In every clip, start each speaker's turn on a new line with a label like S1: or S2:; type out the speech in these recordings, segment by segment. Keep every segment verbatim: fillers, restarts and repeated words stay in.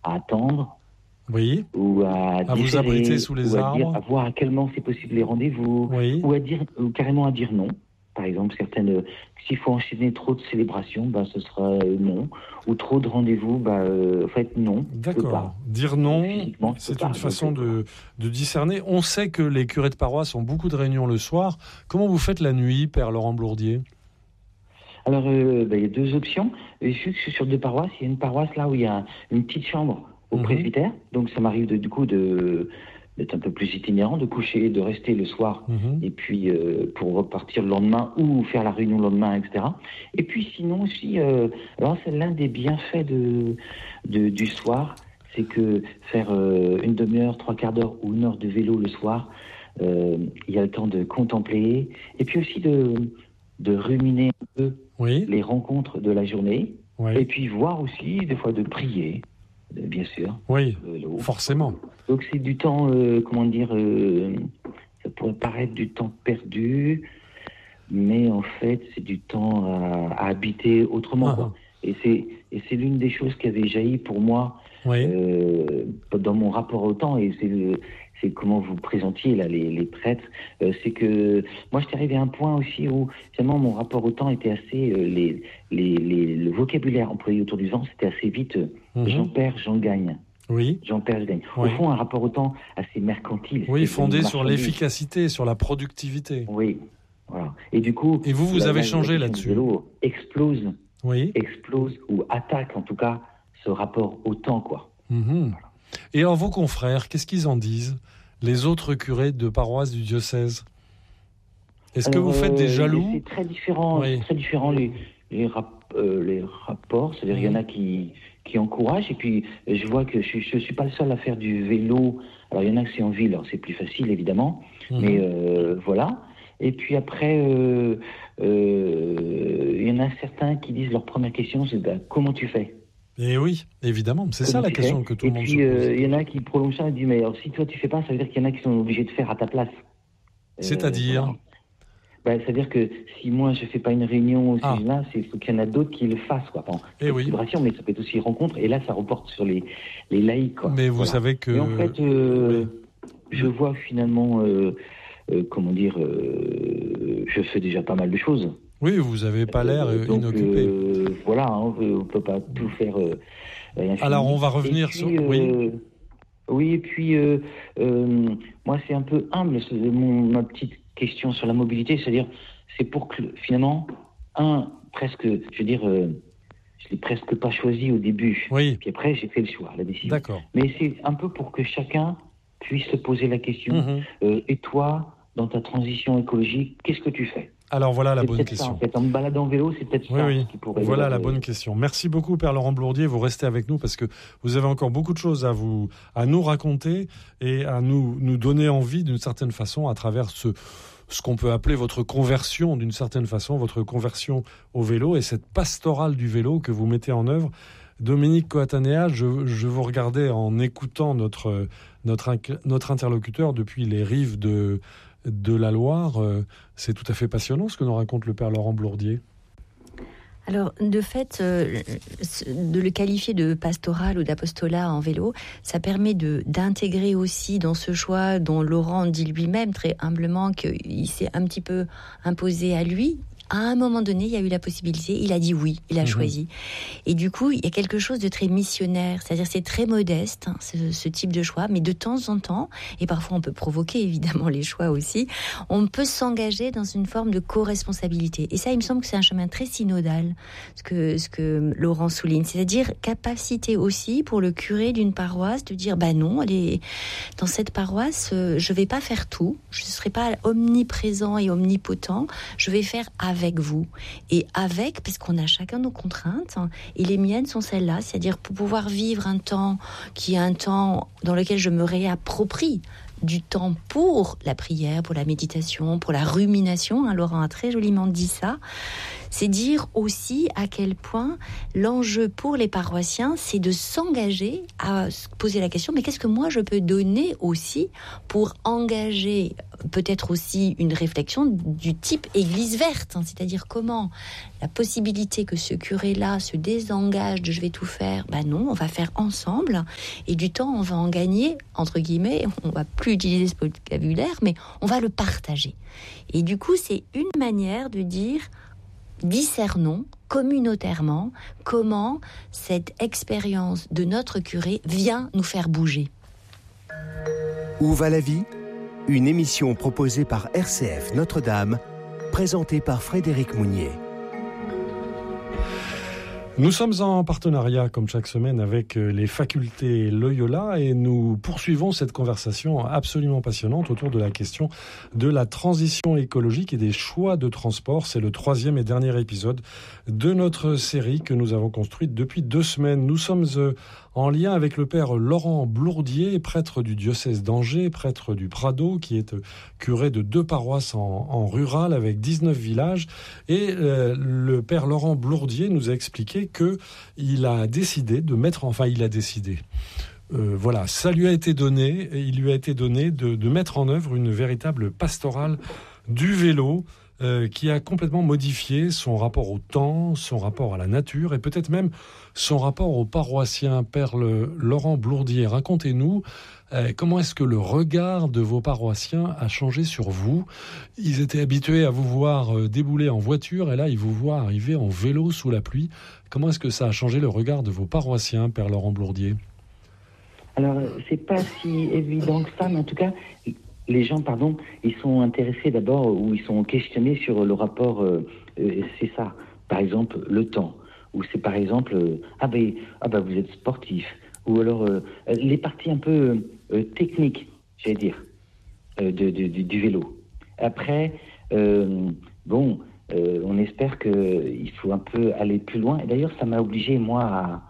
S1: à attendre.
S2: Oui.
S1: Ou à,
S2: à vous abriter sous les
S1: ou à
S2: arbres.
S1: Dire, à voir à quel moment c'est possible les rendez-vous.
S2: Oui.
S1: Ou à dire, ou carrément à dire non. Par exemple, certaines, s'il faut enchaîner trop de célébrations, bah, ce sera euh, non. Ou trop de rendez-vous, bah, euh, en fait, non.
S2: D'accord. Dire non, c'est une
S1: pas,
S2: façon de, de discerner. On sait que les curés de paroisse ont beaucoup de réunions le soir. Comment vous faites la nuit, Père Laurent Blourdier ?
S1: Alors, euh, bah, il y a deux options. Je suis sur deux paroisses. Il y a une paroisse là où il y a une petite chambre au mmh. presbytère. Donc, ça m'arrive de, du coup de... d'être un peu plus itinérant, de coucher, de rester le soir, mmh. et puis euh, pour repartir le lendemain ou faire la réunion le lendemain, et cetera. Et puis sinon aussi, euh, alors c'est l'un des bienfaits de, de, du soir, c'est que faire euh, une demi-heure, trois quarts d'heure ou une heure de vélo le soir, euh, il y a le temps de contempler, et puis aussi de, de ruminer un peu oui. les rencontres de la journée, oui. et puis voir aussi des fois de prier. Bien sûr.
S2: Oui, euh, forcément.
S1: Donc c'est du temps, euh, comment dire, euh, ça pourrait paraître du temps perdu, mais en fait c'est du temps à, à habiter autrement. Ah. Quoi. Et c'est et c'est l'une des choses qui avait jailli pour moi oui. euh, dans mon rapport au temps, et c'est le, c'est comment vous présentiez là les, les prêtres. Euh, c'est que moi j'étais arrivé à un point aussi où finalement mon rapport au temps était assez, euh, les, les, les le vocabulaire employé autour du vent c'était assez vite. Euh, mm-hmm. J'en perds, j'en gagne.
S2: Oui.
S1: J'en perds, je gagne. Oui. Au fond, un rapport au temps assez mercantile.
S2: Oui, fondé sur l'efficacité, sur la productivité.
S1: Oui. Voilà. Et du coup.
S2: Et vous, vous avez changé là-dessus.
S1: Le vélo explose.
S2: Oui.
S1: Explose ou attaque en tout cas ce rapport au temps, quoi.
S2: Mm-hmm. Voilà. Et alors vos confrères, qu'est-ce qu'ils en disent, les autres curés de paroisse du diocèse ? Est-ce alors, que vous faites des jaloux ?
S1: C'est très différent, oui. c'est très différent les les, rap, euh, les rapports. C'est-à-dire mmh. il y en a qui qui encouragent, et puis je vois que je je suis pas le seul à faire du vélo. Alors il y en a que c'est en ville, alors c'est plus facile évidemment, mmh. mais euh, voilà. Et puis après, euh, euh, il y en a certains qui disent leur première question, c'est bah, comment tu fais ?
S2: Et oui, évidemment, c'est
S1: Comment
S2: ça la question
S1: fais
S2: que tout le monde se pose.
S1: Et puis, il euh, y en a qui prolongent ça et disent, mais alors, si toi tu fais pas, ça veut dire qu'il y en a qui sont obligés de faire à ta place.
S2: C'est-à-dire
S1: euh, bah, C'est-à-dire que si moi je fais pas une réunion au
S2: ah.
S1: là, c'est faut qu'il y en a d'autres qui le fassent. Quoi. Bon,
S2: et oui.
S1: Célébration, mais ça peut être aussi rencontre, et là ça reporte sur les, les laïcs. Quoi.
S2: Mais vous
S1: voilà.
S2: savez que...
S1: Et en fait, euh, oui. je vois finalement, euh, euh, comment dire, euh, je fais déjà pas mal de choses.
S2: Oui, vous n'avez pas l'air euh, donc, inoccupé.
S1: Euh, voilà, hein, on ne peut pas tout faire. Euh,
S2: Alors, on va revenir
S1: puis,
S2: sur...
S1: Euh,
S2: oui.
S1: oui, et puis, euh, euh, moi, c'est un peu humble, c'est mon, ma petite question sur la mobilité, c'est-à-dire, c'est pour que, finalement, un, presque, je veux dire, euh, je ne l'ai presque pas choisi au début.
S2: Oui.
S1: Puis après, j'ai fait le choix, la décision.
S2: D'accord.
S1: Mais c'est un peu pour que chacun puisse se poser la question, mmh. euh, et toi, dans ta transition écologique, qu'est-ce que tu fais ?
S2: Alors voilà la
S1: c'est
S2: bonne question.
S1: Ça, en fait. En me baladant en vélo, c'est peut-être
S2: oui,
S1: ça
S2: oui.
S1: qui pourrait...
S2: Voilà la bonne question. Merci beaucoup, Père Laurent Blourdier. Vous restez avec nous parce que vous avez encore beaucoup de choses à, vous, à nous raconter et à nous, nous donner envie d'une certaine façon à travers ce, ce qu'on peut appeler votre conversion d'une certaine façon, votre conversion au vélo et cette pastorale du vélo que vous mettez en œuvre. Dominique Coatanea, je, je vous regardais en écoutant notre, notre, notre interlocuteur depuis les rives de... de la Loire. C'est tout à fait passionnant ce que nous raconte le Père Laurent Blourdier.
S3: Alors, de fait, euh, de le qualifier de pastoral ou d'apostolat en vélo, ça permet de, d'intégrer aussi dans ce choix dont Laurent dit lui-même très humblement qu'il s'est un petit peu imposé à lui. À un moment donné, il y a eu la possibilité, il a dit oui, il a mmh. choisi. Et du coup, il y a quelque chose de très missionnaire, c'est-à-dire c'est très modeste, hein, ce, ce type de choix, mais de temps en temps, et parfois on peut provoquer évidemment les choix aussi, on peut s'engager dans une forme de co-responsabilité. Et ça, il me semble que c'est un chemin très synodal, ce que, ce que Laurent souligne, c'est-à-dire capacité aussi pour le curé d'une paroisse de dire, bah non, allez, dans cette paroisse, euh, je vais pas faire tout, je ne serai pas omniprésent et omnipotent, je vais faire avec avec vous et avec, parce qu'on a chacun nos contraintes, hein, et les miennes sont celles-là, c'est-à-dire pour pouvoir vivre un temps qui est un temps dans lequel je me réapproprie du temps pour la prière, pour la méditation, pour la rumination, hein, Laurent a très joliment dit ça, C'est dire aussi à quel point l'enjeu pour les paroissiens, c'est de s'engager à se poser la question, mais qu'est-ce que moi je peux donner aussi pour engager peut-être aussi une réflexion du type Église verte, hein, c'est-à-dire comment la possibilité que ce curé-là se désengage de je vais tout faire, ben non, on va faire ensemble, et du temps on va en gagner, entre guillemets, on va plus utiliser ce vocabulaire, mais on va le partager. Et du coup, c'est une manière de dire, discernons communautairement comment cette expérience de notre curé vient nous faire bouger.
S4: Où va la vie ? Une émission proposée par R C F Notre-Dame, présentée par Frédéric Mounier.
S2: Nous sommes en partenariat, comme chaque semaine, avec les facultés Loyola et nous poursuivons cette conversation absolument passionnante autour de la question de la transition écologique et des choix de transport. C'est le troisième et dernier épisode de notre série que nous avons construite depuis deux semaines. Nous sommes en lien avec le père Laurent Blourdier, prêtre du diocèse d'Angers, prêtre du Prado, qui est curé de deux paroisses en, en rural avec dix-neuf villages. Et euh, le père Laurent Blourdier nous a expliqué qu'il a décidé de mettre, enfin il a décidé, euh, voilà, ça lui a été donné, et il lui a été donné de, de mettre en œuvre une véritable pastorale du vélo, Euh, qui a complètement modifié son rapport au temps, son rapport à la nature et peut-être même son rapport aux paroissiens. Père le, Laurent Blourdier, racontez-nous euh, comment est-ce que le regard de vos paroissiens a changé sur vous. Ils étaient habitués à vous voir euh, débouler en voiture et là ils vous voient arriver en vélo sous la pluie. Comment est-ce que ça a changé le regard de vos paroissiens, Père Laurent Blourdier ?
S1: Alors, c'est pas si évident que ça, mais en tout cas, les gens, pardon, ils sont intéressés d'abord ou ils sont questionnés sur le rapport, euh, euh, c'est ça, par exemple, le temps, ou c'est par exemple, euh, ah ben, ah ben vous êtes sportif, ou alors euh, les parties un peu euh, techniques, j'allais dire, euh, de, de, de, du vélo. Après, euh, bon, euh, on espère qu'il faut un peu aller plus loin, et d'ailleurs ça m'a obligé, moi, à,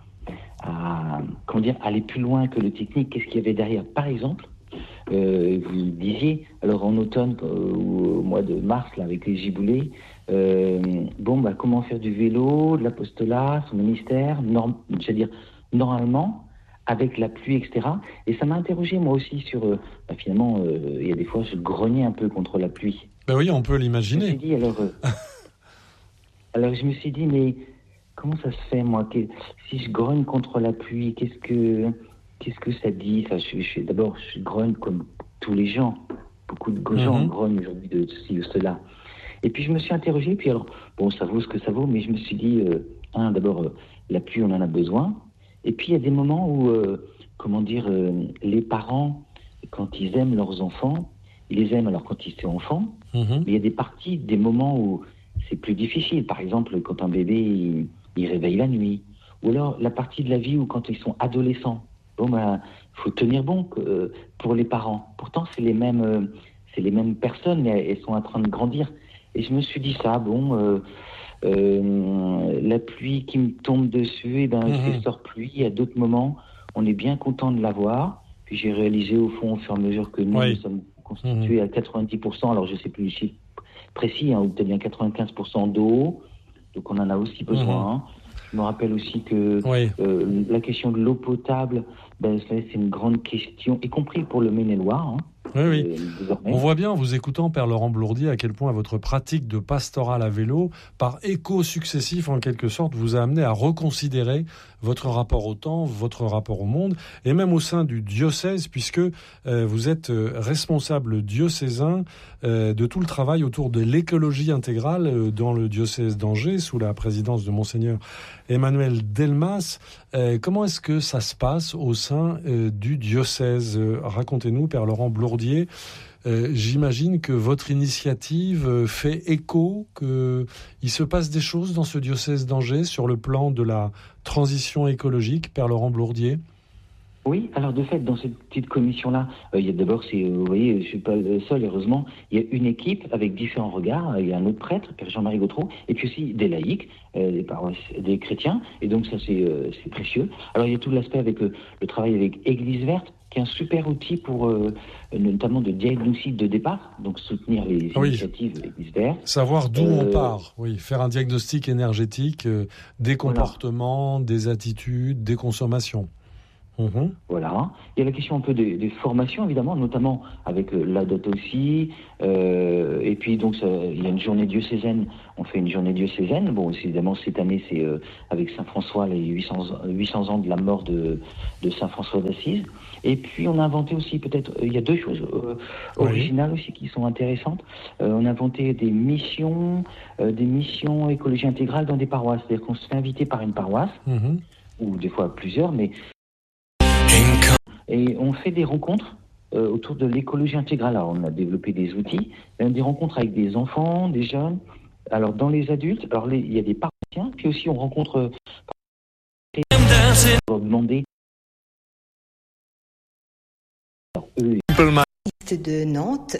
S1: à comment dire, aller plus loin que le technique. Qu'est-ce qu'il y avait derrière ? Par exemple, Euh, vous le disiez, alors en automne euh, ou au mois de mars, là, avec les giboulées, euh, bon, bah, comment faire du vélo, de l'apostolat, son ministère, norm, c'est-à-dire normalement, avec la pluie, et cetera. Et ça m'a interrogé, moi aussi, sur, euh, bah, finalement, euh, il y a des fois, je grognais un peu contre la pluie.
S2: Ben oui, on peut l'imaginer.
S1: Je me suis dit, alors, euh, alors je me suis dit, mais comment ça se fait, moi, que, si je grogne contre la pluie, qu'est-ce que... Qu'est-ce que ça dit ça, je, je, D'abord, je grogne comme tous les gens. Beaucoup de gens mm-hmm. grognent aujourd'hui de ceci ou cela. Et puis, je me suis interrogé. Puis alors, bon, ça vaut ce que ça vaut, mais je me suis dit, euh, hein, d'abord, euh, la pluie, on en a besoin. Et puis, il y a des moments où, euh, comment dire, euh, les parents, quand ils aiment leurs enfants, ils les aiment alors quand ils sont enfants. Mm-hmm. Mais il y a des parties, des moments où c'est plus difficile. Par exemple, quand un bébé, il, il réveille la nuit. Ou alors, la partie de la vie où quand ils sont adolescents. Bon, ben, faut tenir bon euh, pour les parents. Pourtant, c'est les mêmes, euh, c'est les mêmes personnes, mais elles sont en train de grandir. Et je me suis dit ça, bon, euh, euh, la pluie qui me tombe dessus, et ben, mmh. c'est sort pluie. À d'autres moments, on est bien content de l'avoir. Puis j'ai réalisé au fond, au fur et à mesure que nous, oui. nous sommes constitués mmh. à quatre-vingt-dix pour cent. Alors je sais plus le chiffre précis, hein, ou peut-être bien quatre-vingt-quinze pour cent d'eau. Donc on en a aussi besoin. Mmh. Hein. Je me rappelle aussi que oui. euh, la question de l'eau potable, ben, c'est une grande question, y compris pour le Maine-et-Loire. Hein,
S2: oui, oui. Euh, On voit bien en vous écoutant, Père Laurent Blourdier, à quel point votre pratique de pastorale à vélo, par écho successif en quelque sorte, vous a amené à reconsidérer votre rapport au temps, votre rapport au monde, et même au sein du diocèse, puisque euh, vous êtes responsable diocésain euh, de tout le travail autour de l'écologie intégrale euh, dans le diocèse d'Angers, sous la présidence de Monseigneur Emmanuel Delmas. Euh, comment est-ce que ça se passe au sein euh, du diocèse ? euh, Racontez-nous, Père Laurent Blourdier. Euh, j'imagine que votre initiative fait écho, qu'il se passe des choses dans ce diocèse d'Angers sur le plan de la transition écologique, Père Laurent Blourdier.
S1: Oui, alors de fait, dans cette petite commission-là, euh, il y a d'abord, c'est, euh, vous voyez, je suis pas le seul, heureusement, il y a une équipe avec différents regards. Il y a un autre prêtre, Père Jean-Marie Gautreau, et puis aussi des laïcs, euh, des, paroisses, des chrétiens, et donc ça c'est, euh, c'est précieux. Alors il y a tout l'aspect avec euh, le travail avec Église Verte, qui est un super outil pour euh, notamment de diagnostic de départ, donc soutenir les
S2: Oui.
S1: initiatives de l'Église Verte.
S2: Savoir d'où
S1: Euh,
S2: on part, oui, faire un diagnostic énergétique euh, des comportements, des attitudes, des consommations. Mhm.
S1: Voilà. Il y a la question un peu des, des formations, évidemment, notamment avec euh, la dot aussi. Euh, et puis, donc, ça, il y a une journée diocésaine. On fait une journée diocésaine. Bon, évidemment, cette année, c'est euh, avec Saint-François, les huit cents, huit cents ans de la mort de, de Saint-François d'Assise. Et puis, on a inventé aussi, peut-être, euh, il y a deux choses euh, originales aussi qui sont intéressantes. Euh, on a inventé des missions, euh, des missions écologie intégrale dans des paroisses. C'est-à-dire qu'on se fait inviter par une paroisse,
S2: Mhm.
S1: ou des fois plusieurs, mais et on fait des rencontres euh, autour de l'écologie intégrale. Alors, on a développé des outils, euh, des rencontres avec des enfants, des jeunes. Alors, dans les adultes, alors les- il y a des paroissiens, puis aussi on rencontre euh, pour demander. Alors, eux,
S3: De Nantes.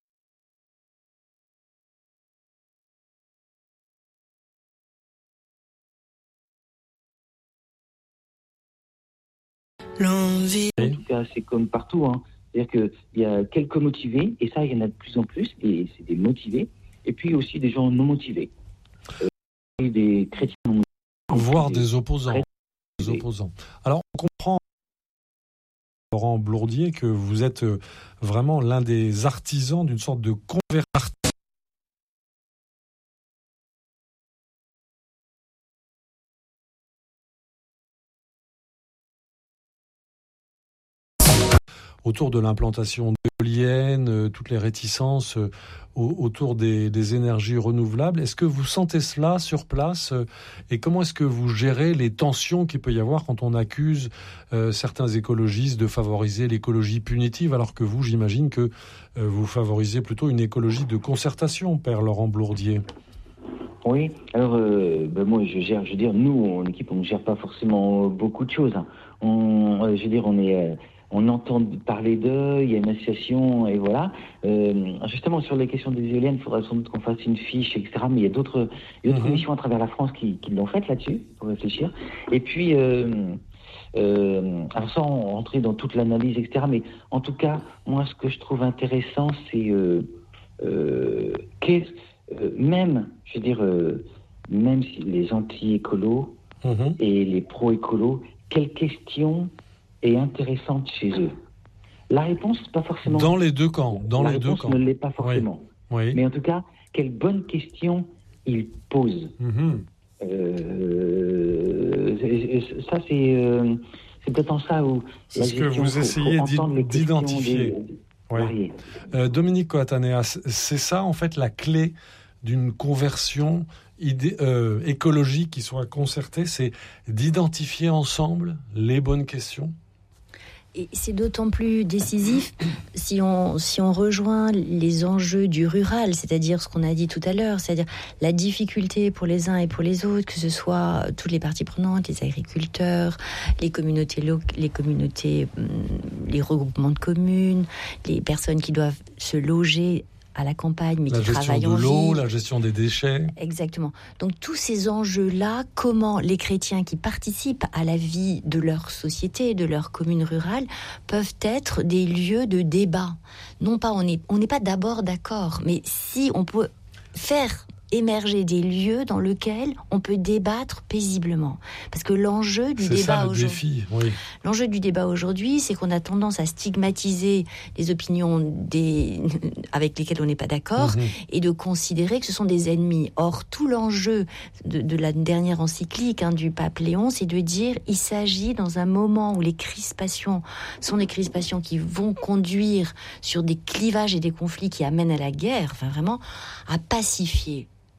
S5: L'envie.
S1: en tout cas, c'est comme partout. Hein. C'est-à-dire qu'il y a quelques motivés, et ça, il y en a de plus en plus, et c'est des motivés, et puis aussi des gens non motivés. Euh, et des chrétiens non motivés.
S2: Voire des opposants.
S1: Très-
S2: Des opposants. Alors, on comprend, Laurent Blourdier, que vous êtes euh, vraiment l'un des artisans d'une sorte de conversion. Autour de l'implantation d'éoliennes, euh, toutes les réticences euh, au- autour des, des énergies renouvelables. Est-ce que vous sentez cela sur place euh, et comment est-ce que vous gérez les tensions qu'il peut y avoir quand on accuse euh, certains écologistes de favoriser l'écologie punitive alors que vous, j'imagine que euh, vous favorisez plutôt une écologie de concertation, Père Laurent Blourdier.
S1: Oui, alors euh, ben moi je gère, je veux dire, nous en équipe on ne gère pas forcément beaucoup de choses. Hein. On, euh, je veux dire, on est, euh, on entend parler d'eux, il y a une association et voilà. Euh, justement sur les questions des éoliennes, il faudrait sans doute qu'on fasse une fiche, et cetera. Mais il y a d'autres, il y a d'autres
S2: Mhm.
S1: missions à travers la France qui, qui l'ont faite là-dessus pour réfléchir. Et puis, euh, euh, alors sans rentrer dans toute l'analyse, et cetera. Mais en tout cas, moi ce que je trouve intéressant, c'est euh, euh, qu'est-ce Euh, même, je veux dire, euh, même si les anti-écolos
S2: Mhm.
S1: et les pro-écolos, quelle question est intéressante chez eux? La réponse, pas forcément.
S2: Dans les deux camps, dans
S1: la
S2: les deux
S1: réponse
S2: camps.
S1: ne l'est pas forcément.
S2: Oui.
S1: Mais en tout cas, quelle bonne question ils posent.
S2: Mhm.
S1: Euh, et- et ça, c'est, euh, c'est peut-être en ça où
S2: C'est
S1: la
S2: ce que
S1: gestion,
S2: vous
S1: faut-
S2: essayez
S1: faut entendre les questions
S2: d'identifier.
S1: des-
S2: Oui.
S1: variées.
S2: Euh, Dominique Coatanea, c'est ça en fait la clé d'une conversion idé- euh, écologique qui soit concertée, c'est d'identifier ensemble les bonnes questions.
S3: Et c'est d'autant plus décisif si on, si on rejoint les enjeux du rural, c'est-à-dire ce qu'on a dit tout à l'heure, c'est-à-dire la difficulté pour les uns et pour les autres, que ce soit toutes les parties prenantes, les agriculteurs, les communautés, lo- les communautés, hum, les regroupements de communes, les personnes qui doivent se loger à la campagne mais
S2: La
S3: qui
S2: gestion
S3: travaillent
S2: de
S3: en
S2: l'eau,
S3: ville.
S2: la gestion des déchets.
S3: Exactement. Donc tous ces enjeux-là, comment les chrétiens qui participent à la vie de leur société, de leur commune rurale, peuvent être des lieux de débat. Non pas, on n'est on n'est pas d'abord d'accord, mais si on peut faire émerger des lieux dans lesquels on peut débattre paisiblement. Parce que l'enjeu du
S2: C'est
S3: débat
S2: ça le
S3: aujourd'hui...
S2: défi, oui.
S3: L'enjeu du débat aujourd'hui, c'est qu'on a tendance à stigmatiser les opinions des... avec lesquelles on n'est pas d'accord
S2: Mhm.
S3: et de considérer que ce sont des ennemis. Or, tout l'enjeu de, de la dernière encyclique hein, du pape Léon, c'est de dire il s'agit dans un moment où les crispations sont des crispations qui vont conduire sur des clivages et des conflits qui amènent à la guerre, enfin vraiment à pacifier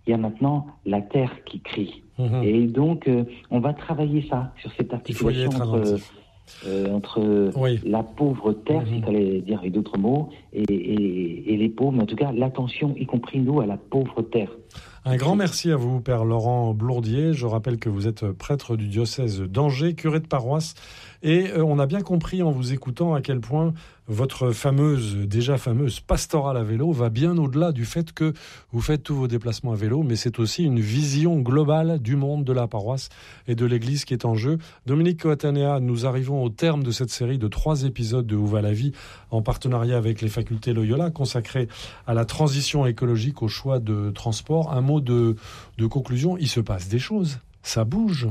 S1: il y a maintenant la terre qui crie.
S2: Mmh.
S1: Et donc, euh, on va travailler ça, sur cette articulation entre, euh, entre
S2: oui.
S1: la pauvre terre, mmh. s'il fallait dire avec d'autres mots, et, et, et les pauvres, mais en tout cas, l'attention, y compris nous, à la pauvre terre.
S2: Un grand merci à vous, Père Laurent Blourdier. Je rappelle que vous êtes prêtre du diocèse d'Angers, curé de paroisse. Et on a bien compris en vous écoutant à quel point votre fameuse, déjà fameuse pastorale à vélo va bien au-delà du fait que vous faites tous vos déplacements à vélo, mais c'est aussi une vision globale du monde de la paroisse et de l'Église qui est en jeu. Dominique Coatanea, nous arrivons au terme de cette série de trois épisodes de Où va la vie, en partenariat avec les facultés Loyola, consacrés à la transition écologique, au choix de transport. Un mot de, de conclusion, il se passe des choses, ça bouge.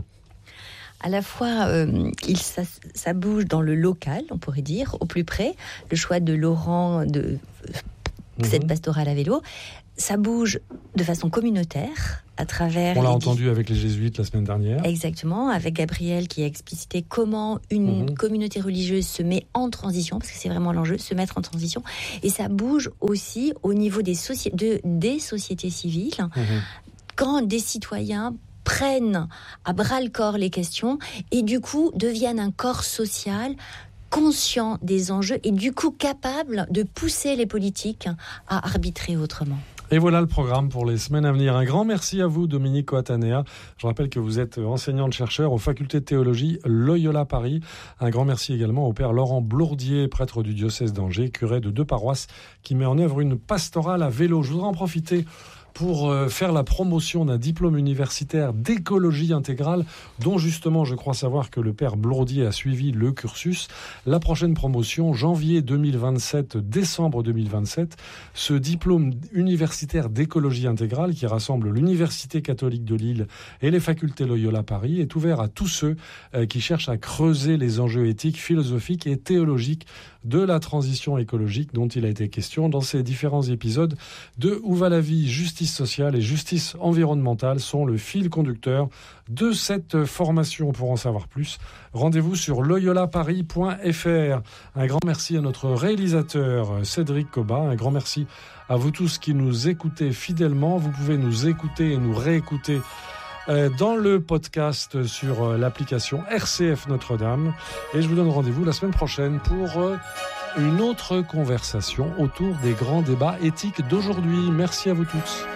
S3: À la fois, euh, il, ça, ça bouge dans le local, on pourrait dire, au plus près. Le choix de Laurent, de euh, mmh. cette pastorale à vélo, ça bouge de façon communautaire, à travers...
S2: On l'a entendu avec les jésuites la semaine dernière.
S3: Exactement, avec Gabriel qui a explicité comment une mmh. communauté religieuse se met en transition, parce que c'est vraiment l'enjeu, se mettre en transition. Et ça bouge aussi au niveau des, soci- de, des sociétés civiles, mmh. quand des citoyens prennent à bras-le-corps les questions et du coup deviennent un corps social conscient des enjeux et du coup capable de pousser les politiques à arbitrer autrement.
S2: Et voilà le programme pour les semaines à venir. Un grand merci à vous, Dominique Coatanea. Je rappelle que vous êtes enseignante-chercheur aux facultés de théologie Loyola Paris. Un grand merci également au père Laurent Blourdier, prêtre du diocèse d'Angers, curé de deux paroisses, qui met en œuvre une pastorale à vélo. Je voudrais en profiter pour faire la promotion d'un diplôme universitaire d'écologie intégrale, dont justement je crois savoir que le père Blourdier a suivi le cursus. La prochaine promotion, janvier deux mille vingt-sept, décembre deux mille vingt-sept, ce diplôme universitaire d'écologie intégrale qui rassemble l'Université catholique de Lille et les facultés Loyola Paris est ouvert à tous ceux qui cherchent à creuser les enjeux éthiques, philosophiques et théologiques de la transition écologique dont il a été question dans ces différents épisodes de Où va la vie, justice sociale et justice environnementale sont le fil conducteur de cette formation. Pour en savoir plus, rendez-vous sur loyola paris point f r. Un grand merci à notre réalisateur Cédric Coba, un grand merci à vous tous qui nous écoutez fidèlement. Vous pouvez nous écouter et nous réécouter dans le podcast sur l'application R C F Notre-Dame. Et je vous donne rendez-vous la semaine prochaine pour une autre conversation autour des grands débats éthiques d'aujourd'hui. Merci à vous tous.